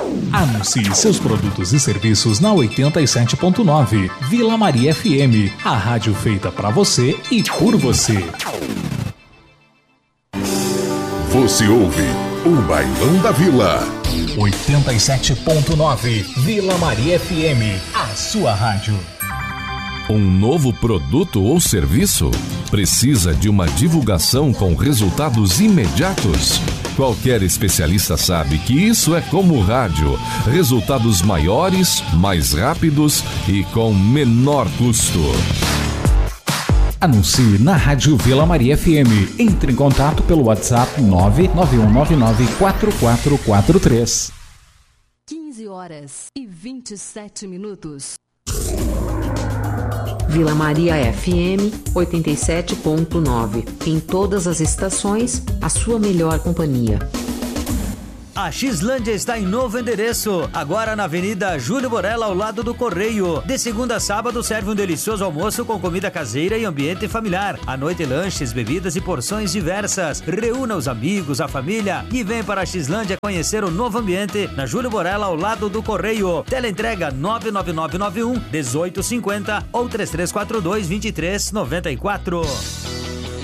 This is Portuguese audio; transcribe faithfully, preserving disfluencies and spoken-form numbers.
Anuncie seus produtos e serviços na oitenta e sete ponto nove Vila Maria F M, a rádio feita para você e por você. Você ouve o Bailão da Vila. oitenta e sete ponto nove Vila Maria F M, a sua rádio. Um novo produto ou serviço? Precisa de uma divulgação com resultados imediatos? Qualquer especialista sabe que isso é como rádio. Resultados maiores, mais rápidos e com menor custo. Anuncie na Rádio Vila Maria F M. Entre em contato pelo WhatsApp nove nove um nove nove quatro quatro quatro três. quinze horas e vinte e sete minutos. Vila Maria F M oitenta e sete ponto nove. Em todas as estações, a sua melhor companhia. A Xlândia está em novo endereço, agora na Avenida Júlio Borella, ao lado do Correio. De segunda a sábado serve um delicioso almoço com comida caseira e ambiente familiar. À noite, lanches, bebidas e porções diversas. Reúna os amigos, a família e vem para a Xlândia conhecer o novo ambiente na Júlio Borella, ao lado do Correio. Teleentrega nove nove nove nove um, oito oito cinco zero ou três três quatro dois, dois três nove quatro.